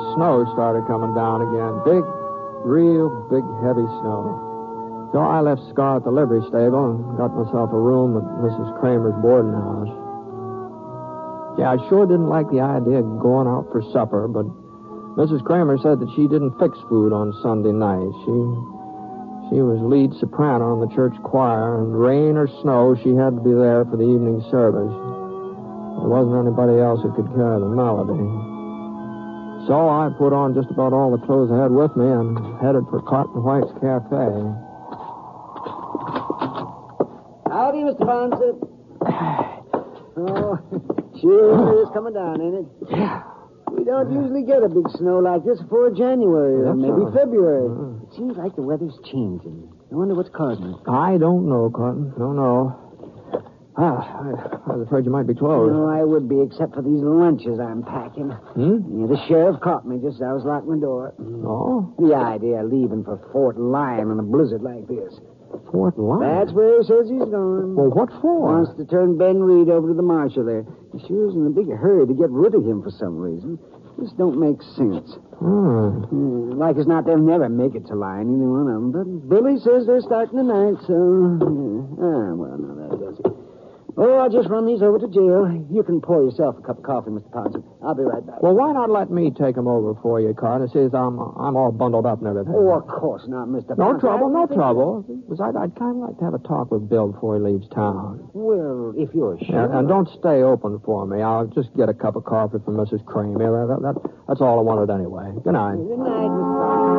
snow started coming down again. Big, real big, heavy snow. So I left Scar at the livery stable and got myself a room at Mrs. Kramer's boarding house. Yeah, I sure didn't like the idea of going out for supper, but Mrs. Kramer said that she didn't fix food on Sunday nights. She was lead soprano in the church choir, and rain or snow, she had to be there for the evening service. There wasn't anybody else who could carry the melody. So I put on just about all the clothes I had with me and headed for Cotton White's Cafe. Howdy, Mr. Bonset. Oh, sure is coming down, ain't it? Yeah. We don't usually get a big snow like this before January or maybe February. It seems like the weather's changing. I wonder what's causing it. I don't know, Cotton. Don't know. I was afraid you might be closed. No, I would be, except for these lunches I'm packing. Yeah, the sheriff caught me just as I was locking the door. Oh? The idea of leaving for Fort Lyon in a blizzard like this. Fort Lyon? That's where he says he's going. Well, what for? Wants to turn Ben Reed over to the marshal there. He sure is in a big hurry to get rid of him for some reason. This don't make sense. Like as not, they'll never make it to Lyon, either one of them. But Billy says they're starting tonight, so... well, no, that does it. Oh, I'll just run these over to jail. You can pour yourself a cup of coffee, Mr. Ponson. I'll be right back. Well, why not let me take them over for you, Cotton? It says I'm all bundled up and everything. Oh, of course not, Mr. No Ponson. trouble, no trouble. Besides, I'd kind of like to have a talk with Bill before he leaves town. Well, if you're sure. And don't stay open for me. I'll just get a cup of coffee from Mrs. Kramer. That's all I wanted anyway. Good night. Good night, Mr. Ponson.